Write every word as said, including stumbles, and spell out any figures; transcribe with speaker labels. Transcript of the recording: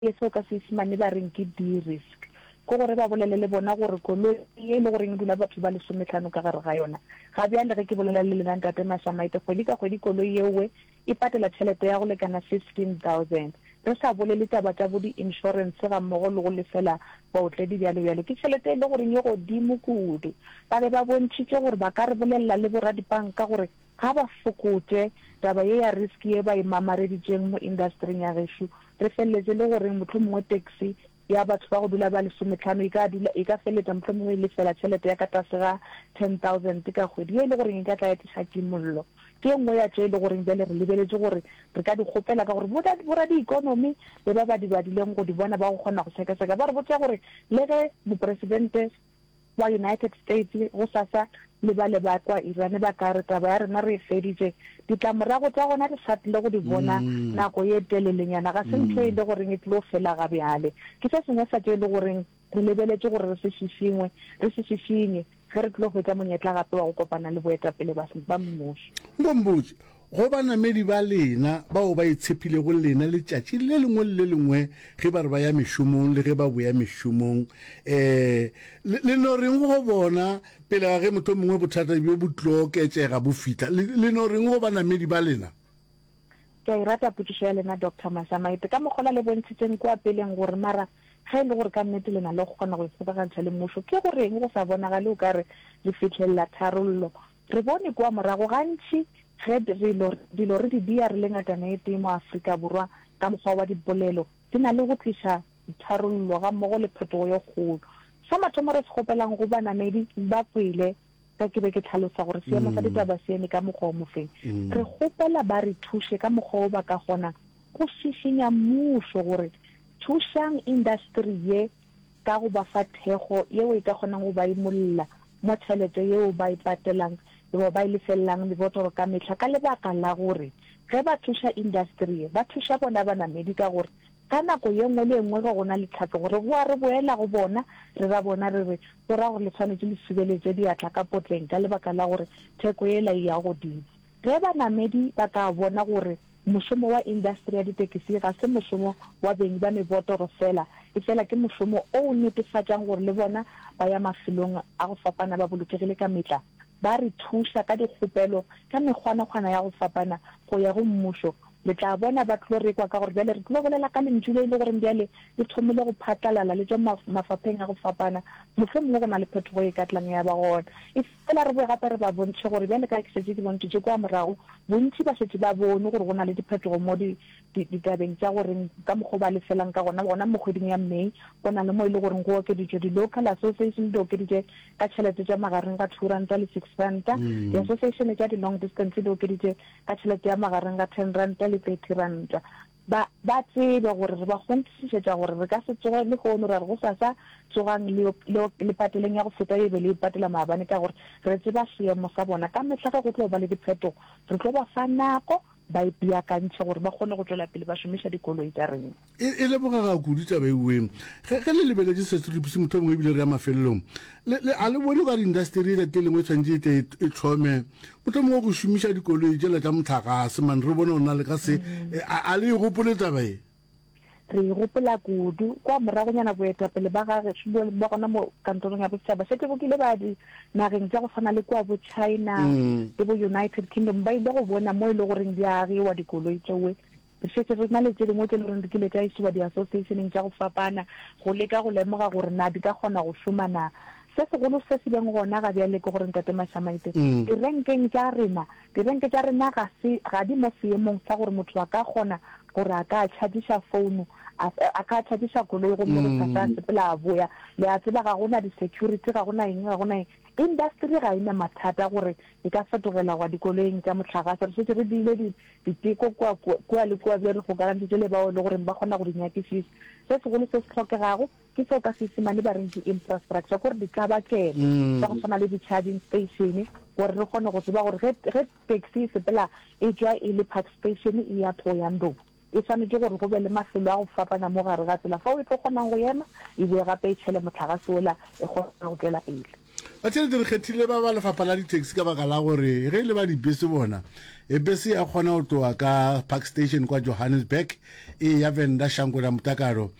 Speaker 1: e so ka seesimane ba reng ke de-risk go gore ba bolele le bona gore koloi e le gore dula batho ba le sometlhano ka gare ga yona ga bjale ge ke bolela le lena ntate Masamaite kgwedi ka kgwedi koloi ewe e patela tšhelete ya go lekana fifteen thousand re sa bolele taba tsa bo di-insurance ga mmogo le go lefela baotledi bjalo bjalo ke tšhelete e le gore ye godimo kudu ba be ba bontšhitše gore ba ka re bolelela le boradibanka gore ga ba fokotse taba ye ya risk ye ba imamareditšeng mo industry ya gešo re feleletse le gore motho mongwe taxi ya batho ba go dula ba le sometlhano e ka dula e ka feletsa motho mongwe le fela tšhelete ya ka tlase ga ten thousand ka kgwedi ye le gore e ka tla ya tisa kimollo ke nngwe ya tše le gore bjale re lebeletse gore re ka di kgopela ka gore bora di-economy le ba ba di badileng go di bona ba go kgona go sekaseka ba re botsa gore le ge mopresidente wa United States go sasa le ba le ba kwa Iran ba ka re taba ya rena re feditše ditlamorago tša gona re satlile go di bona nako ye telelenyana ga se ntho e le goreng e tlilo fela ga bjale ke se sengwe sa tše e le goreng re lebeletse gore re se šišingwe re se šišinye ge re tlilo hwetša monyetla gape wa go kopana le boetapele ba mmušo
Speaker 2: Ngombotse go banamedi ba lena bao ba itshepile go lena letšatši le lengwe le lengwe ge ba re ba ya mešomong le ge ba boya mešomong um le no reng go bona pele ga ge motho mongwe bothata bjo bo tlo oketsega bo fitlha le no reng go banamedi ba lena
Speaker 1: ke a e rata potšišo ya lena Doctor Masamaite ka mokgola le bontšhitšeng kwa peleng gore mara ge e le gore ka nnete lena le go kgona go ikgokagantšha le mmušo ke goreng go sa bonagale o ka re le fitlhelela tharollo re bone kwa morago gantši ge dilo re di dia re le ngatana e tee mo Afrika Borwa ka mokgwa wa dipolelo di na le go tliša tharollo ga mmogo le phetogo ye kgolo sa mathomo re se kgopelang go banamedi ba pele ka ke be ke tlhalosa gore seemo sa ditaba se eme ka mokgwa o mofeng re kgopela ba re thushe ka mokgwa o ba ka gona go šišinya mmušo gore thušang industry ye ka go ba fa thego yeo e ka kgonang go ba imolola mo tšhelete yeo ba ipatelang le ba ile fellang le botoro ka metlha ka lebaka la gore ge ba thuša industry ba thuša bona banamedi ka gore ka nako ye nngwe le nngwe ga gona le tlhatlo gore go a re boela go bona re ra bona re re go ra gore le tshwanetse le sibeletse diatla ka potleng ka lebaka la gore theko ela e ya godimo ge banamedi ba ka bona gore mošomo wa industry ya ditekisi ga se mošomo wa beng ba mebotoro fela e fela ke mošomo o o netefatšang gore le bona ba ya mafelong a go fapana ba bolokegile ka metla ba re thuša ka dikgopelo ka mekgwanakgwana ya go fapana go ya go mmušo le tla bona ba tlo rekwa ka gore bjale re tlo bolela ka lentšu le e le gore bjale le thomile go phatlalala le tšwa mafapheng a go fapana motlho mongwe go na le phetogo e ka tlang ya ba gona e fela re boe gape re ba bontšhe gore bjale ka ke setse ke bontšitše kwa morago bontši ba setse ba bone gore go na le diphetogo mo ditabeng tša gore ka mokgwa ba lefelang ka gona gona mo kgweding ya May go na le mo e le gore go okeditše di-local association di okeditše ka tšhelete tša magareng ga two ranta le six ranta di-association tša di-long distance di okeditše ka tšhelete ya magareng ga ten ranta le thirty ranta ba ba tseba gore re ba kgontišišetša gore re ka se tsoge le kgono ra re go sasa tsogang le pateleng ya go feta e be le ipatela maabane ka gore re tseba seemo sa bona ka mehla ga go tlo ba le diphetogo re tlo ba fa nako ba ipeakantšhe gore ba kgone go tlola pele ba šomiša dikoloi tša rena
Speaker 2: e leboga ga kudu taba eweng ge le lebeletse setripse motho mongwe ebile re ya mafelelong a le bone ka industry e te lengwe tshwanetse e tlhome motho mongwe go šomiša dikoloi tšela tša motlakase man re bone o na le ka se a le e gopole taba e
Speaker 1: re gopola kudu kwa moragonyana boetapele ba gage ba gona mo kantorong ya bosetšhaba setse bo kile ba di nageng tša go tshwana le kwa bo China le bo United Kingdom ba ile go bona mo e le goreng di agiwa dikoloi tšewe re setse re na le tse dingwe tse le goreng di kile tša isiwa di-associationeng tša go fapana go leka go lemoga gore na di ka kgona go šoma na se segolo se se beng gona ga bjale ke gore ntate Masamaite direnkeng tša rena direnke tša rena ga di mo seemong sa gore motho a ka kgona gore a ka tšhadiša founu a ka tšhadiša koloi go mo go sa sepela a boya le a tseba ga gona di-security ga gona eng ga gona eng industry ga ina mathata gore e ka fetogela gwa dikoloing tša motlakase re setse re diile diteko kua le kua bjale go garantitše le bao le gore ba kgona go dinyakišiša se segolo se se tlhokegago ke seo ka seesimane ba reng di-infrastructure gore di tla bakela tsa go tshwana le di-charging station gore re kgone go tseba gore ge taxi sepela e tswa e le park station e ya Thohoyandou e tshwanetse gore go be le mafelo a go fapana mo gare ga tsela fa o e tlo kgonang go ema e bue gape e tšhele motlakase ola e kgona go tswela pele
Speaker 2: ba tšhelete re kgethile ba ba lefapha la di-taxi ka baka la gore ge le ba dibese bona e bese ya kgona go tloa ka park station kwa Johannesburg e ya Venda Shango la Mutakaro